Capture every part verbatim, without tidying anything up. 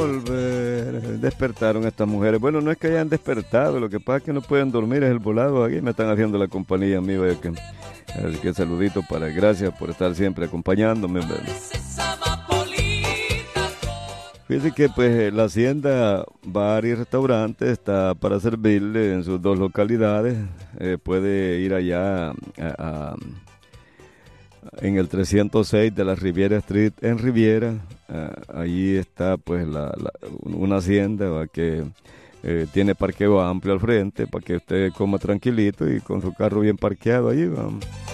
volver. Despertaron estas mujeres. Bueno, no es que hayan despertado, lo que pasa es que no pueden dormir, es el volado. Aquí me están haciendo la compañía, amigo. Que, así que saludito para, gracias por estar siempre acompañándome. Fíjense que pues la hacienda, bar y restaurante está para servirle en sus dos localidades. Eh, puede ir allá a, a en el trescientos seis de la Riviera Street en Riviera. Uh, allí está pues la, la, una hacienda ¿va? que eh, tiene parqueo amplio al frente para que usted coma tranquilito y con su carro bien parqueado allí. ¿va?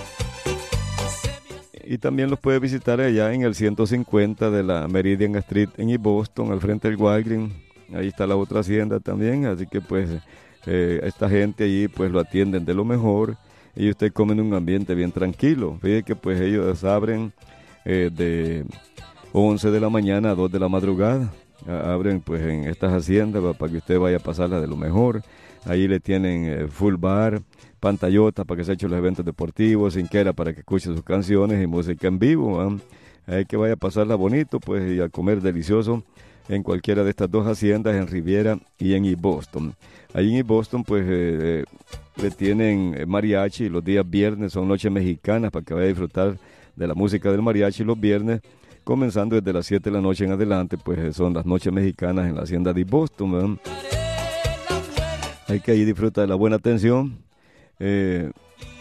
Y también los puede visitar allá en el ciento cincuenta de la Meridian Street en East Boston, al frente del Walgreens. Ahí está la otra hacienda también, así que pues eh, esta gente allí pues lo atienden de lo mejor y usted come en un ambiente bien tranquilo. Fíjate que pues ellos abren eh, de once de la mañana a dos de la madrugada. Abren pues en estas haciendas ¿va? Para que usted vaya a pasarla de lo mejor. Ahí le tienen eh, full bar, pantallota para que se echen los eventos deportivos, cinquera para que escuche sus canciones y música en vivo. ¿va? Hay que vaya a pasarla bonito pues y a comer delicioso en cualquiera de estas dos haciendas, en Riviera y en East Boston. Ahí en East Boston pues eh, le tienen mariachi, los días viernes son noches mexicanas para que vaya a disfrutar de la música del mariachi los viernes, comenzando desde las siete de la noche en adelante, pues son las noches mexicanas en la hacienda de East Boston. ¿verdad? Hay que ahí disfrutar de la buena atención. Eh,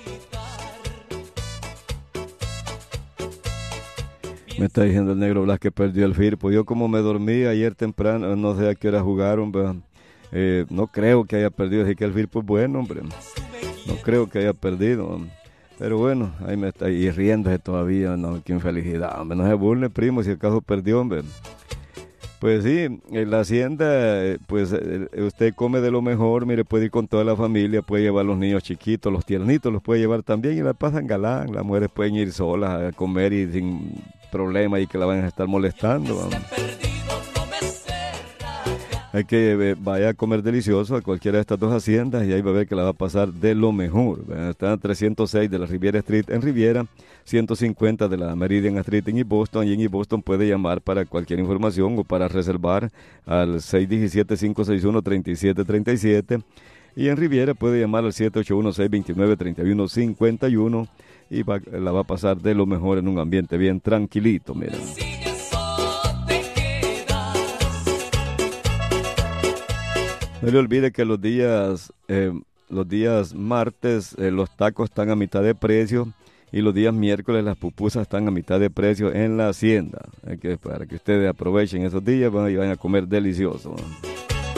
me está diciendo el negro Blas que perdió el Firpo. Yo como me dormí ayer temprano, no sé a qué hora jugaron, eh, no creo que haya perdido, así que el Firpo es bueno, hombre. No creo que haya perdido, pero bueno, ahí me está y riéndose todavía, no, qué infelicidad, hombre, no se burle, primo, si acaso perdió, hombre. Pues sí, en la hacienda, pues usted come de lo mejor, mire, puede ir con toda la familia, puede llevar a los niños chiquitos, los tiernitos los puede llevar también y la pasan galán. Las mujeres pueden ir solas a comer y sin problema y que la van a estar molestando. Vamos. Hay que eh, vaya a comer delicioso a cualquiera de estas dos haciendas y ahí va a ver que la va a pasar de lo mejor. Está en trescientos seis de la Riviera Street en Riviera, ciento cincuenta de la Meridian Street en East Boston. Y en East Boston puede llamar para cualquier información o para reservar al seis uno siete, cinco seis uno, tres siete tres siete. Y en Riviera puede llamar al siete ocho uno, seis dos nueve, tres uno cinco uno y va, la va a pasar de lo mejor en un ambiente bien tranquilito, miren. No le olvide que los días, eh, los días martes eh, los tacos están a mitad de precio y los días miércoles las pupusas están a mitad de precio en la hacienda. Hay que, para que ustedes aprovechen esos días van, y vayan a comer delicioso. ¿no?